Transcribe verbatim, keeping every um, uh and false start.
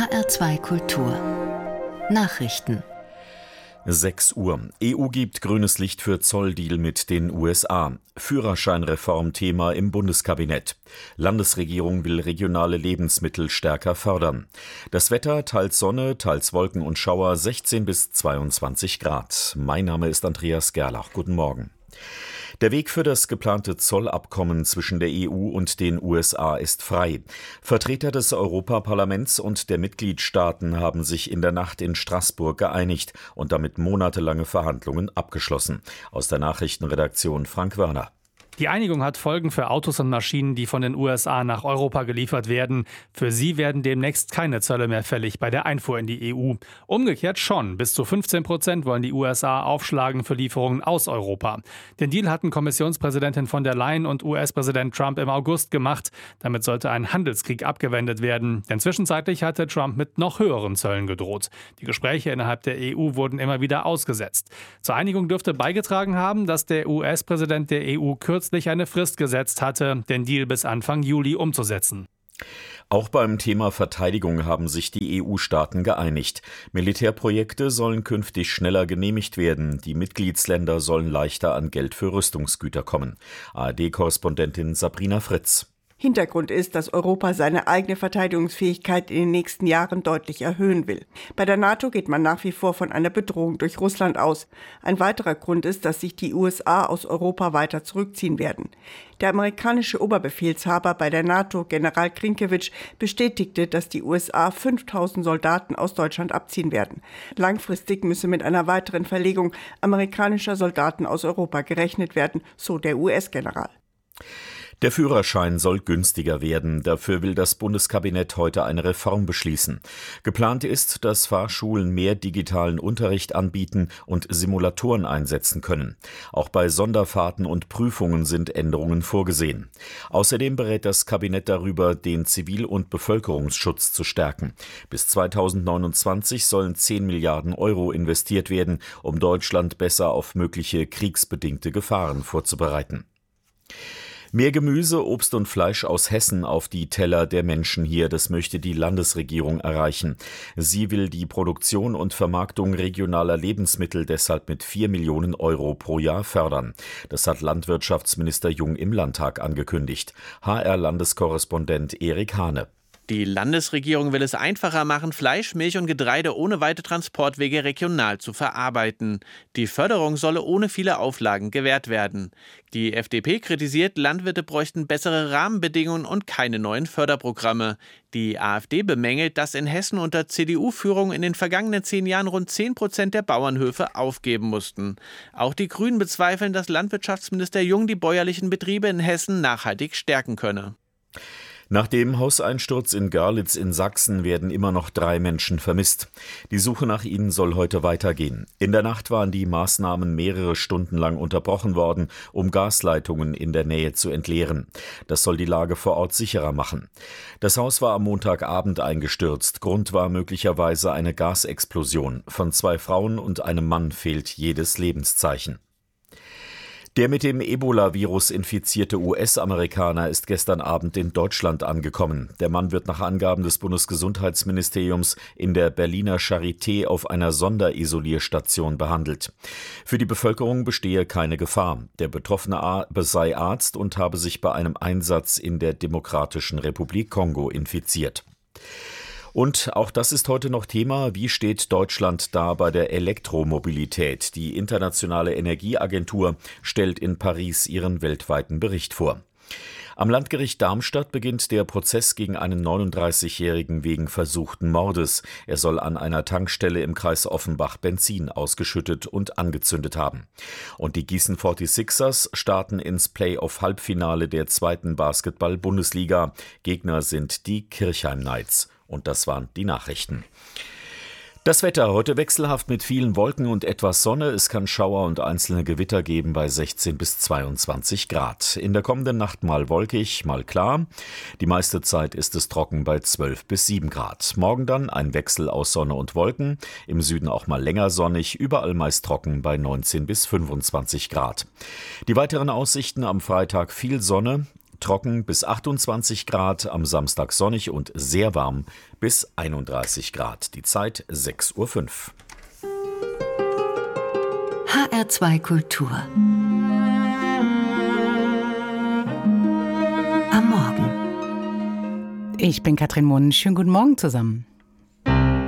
H R zwei Kultur Nachrichten. sechs Uhr. E U gibt grünes Licht für Zolldeal mit den U S A. Führerscheinreform Thema im Bundeskabinett. Landesregierung will regionale Lebensmittel stärker fördern. Das Wetter, teils Sonne, teils Wolken und Schauer, sechzehn bis zweiundzwanzig Grad. Mein Name ist Andreas Gerlach. Guten Morgen. Der Weg für das geplante Zollabkommen zwischen der E U und den U S A ist frei. Vertreter des Europaparlaments und der Mitgliedstaaten haben sich in der Nacht in Straßburg geeinigt und damit monatelange Verhandlungen abgeschlossen. Aus der Nachrichtenredaktion Frank Wörner. Die Einigung hat Folgen für Autos und Maschinen, die von den U S A nach Europa geliefert werden. Für sie werden demnächst keine Zölle mehr fällig bei der Einfuhr in die E U. Umgekehrt schon. Bis zu fünfzehn Prozent wollen die U S A aufschlagen für Lieferungen aus Europa. Den Deal hatten Kommissionspräsidentin von der Leyen und U S-Präsident Trump im August gemacht. Damit sollte ein Handelskrieg abgewendet werden. Denn zwischenzeitlich hatte Trump mit noch höheren Zöllen gedroht. Die Gespräche innerhalb der E U wurden immer wieder ausgesetzt. Zur Einigung dürfte beigetragen haben, dass der U S-Präsident der E U kürzlich eine Frist gesetzt hatte, den Deal bis Anfang Juli umzusetzen. Auch beim Thema Verteidigung haben sich die E U-Staaten geeinigt. Militärprojekte sollen künftig schneller genehmigt werden. Die Mitgliedsländer sollen leichter an Geld für Rüstungsgüter kommen. A R D-Korrespondentin Sabrina Fritz. Hintergrund ist, dass Europa seine eigene Verteidigungsfähigkeit in den nächsten Jahren deutlich erhöhen will. Bei der NATO geht man nach wie vor von einer Bedrohung durch Russland aus. Ein weiterer Grund ist, dass sich die U S A aus Europa weiter zurückziehen werden. Der amerikanische Oberbefehlshaber bei der NATO, General Grinkiewicz, bestätigte, dass die U S A fünftausend Soldaten aus Deutschland abziehen werden. Langfristig müsse mit einer weiteren Verlegung amerikanischer Soldaten aus Europa gerechnet werden, so der U S-General. Der Führerschein soll günstiger werden. Dafür will das Bundeskabinett heute eine Reform beschließen. Geplant ist, dass Fahrschulen mehr digitalen Unterricht anbieten und Simulatoren einsetzen können. Auch bei Sonderfahrten und Prüfungen sind Änderungen vorgesehen. Außerdem berät das Kabinett darüber, den Zivil- und Bevölkerungsschutz zu stärken. Bis zweitausendneunundzwanzig sollen zehn Milliarden Euro investiert werden, um Deutschland besser auf mögliche kriegsbedingte Gefahren vorzubereiten. Mehr Gemüse, Obst und Fleisch aus Hessen auf die Teller der Menschen hier, das möchte die Landesregierung erreichen. Sie will die Produktion und Vermarktung regionaler Lebensmittel deshalb mit vier Millionen Euro pro Jahr fördern. Das hat Landwirtschaftsminister Jung im Landtag angekündigt. H R-Landeskorrespondent Erik Hane. Die Landesregierung will es einfacher machen, Fleisch, Milch und Getreide ohne weite Transportwege regional zu verarbeiten. Die Förderung solle ohne viele Auflagen gewährt werden. Die F D P kritisiert, Landwirte bräuchten bessere Rahmenbedingungen und keine neuen Förderprogramme. Die AfD bemängelt, dass in Hessen unter C D U-Führung in den vergangenen zehn Jahren rund zehn Prozent der Bauernhöfe aufgeben mussten. Auch die Grünen bezweifeln, dass Landwirtschaftsminister Jung die bäuerlichen Betriebe in Hessen nachhaltig stärken könne. Nach dem Hauseinsturz in Görlitz in Sachsen werden immer noch drei Menschen vermisst. Die Suche nach ihnen soll heute weitergehen. In der Nacht waren die Maßnahmen mehrere Stunden lang unterbrochen worden, um Gasleitungen in der Nähe zu entleeren. Das soll die Lage vor Ort sicherer machen. Das Haus war am Montagabend eingestürzt. Grund war möglicherweise eine Gasexplosion. Von zwei Frauen und einem Mann fehlt jedes Lebenszeichen. Der mit dem Ebola-Virus infizierte U S-Amerikaner ist gestern Abend in Deutschland angekommen. Der Mann wird nach Angaben des Bundesgesundheitsministeriums in der Berliner Charité auf einer Sonderisolierstation behandelt. Für die Bevölkerung bestehe keine Gefahr. Der Betroffene sei Arzt und habe sich bei einem Einsatz in der Demokratischen Republik Kongo infiziert. Und auch das ist heute noch Thema. Wie steht Deutschland da bei der Elektromobilität? Die Internationale Energieagentur stellt in Paris ihren weltweiten Bericht vor. Am Landgericht Darmstadt beginnt der Prozess gegen einen neununddreißigjährigen wegen versuchten Mordes. Er soll an einer Tankstelle im Kreis Offenbach Benzin ausgeschüttet und angezündet haben. Und die Gießen forty-sixers starten ins Play-off-Halbfinale der zweiten Basketball-Bundesliga. Gegner sind die Kirchheim Knights. Und das waren die Nachrichten. Das Wetter heute wechselhaft mit vielen Wolken und etwas Sonne. Es kann Schauer und einzelne Gewitter geben bei sechzehn bis zweiundzwanzig Grad. In der kommenden Nacht mal wolkig, mal klar. Die meiste Zeit ist es trocken bei zwölf bis sieben Grad. Morgen dann ein Wechsel aus Sonne und Wolken. Im Süden auch mal länger sonnig, überall meist trocken bei neunzehn bis fünfundzwanzig Grad. Die weiteren Aussichten: am Freitag viel Sonne. Trocken bis achtundzwanzig Grad, am Samstag sonnig und sehr warm bis einunddreißig Grad. Die Zeit sechs Uhr fünf. H R zwei Kultur. Am Morgen. Ich bin Katrin Munn. Schönen guten Morgen zusammen.